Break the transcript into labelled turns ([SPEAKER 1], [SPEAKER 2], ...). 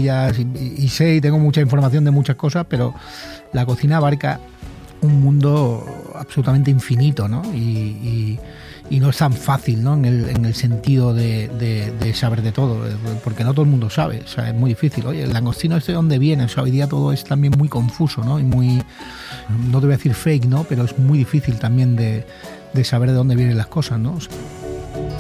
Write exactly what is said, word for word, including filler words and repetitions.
[SPEAKER 1] ellas y, y sé y tengo mucha información de muchas cosas, pero la cocina abarca un mundo absolutamente infinito, ¿no? Y, y, y no es tan fácil, ¿no? En el, en el sentido de, de, de saber de todo, porque no todo el mundo sabe, o sea, es muy difícil. Oye, el langostino este de dónde viene, o sea, hoy día todo es también muy confuso, ¿no? Y muy, no te voy a decir fake, ¿no? Pero es muy difícil también de, de saber de dónde vienen las cosas, ¿no? O sea,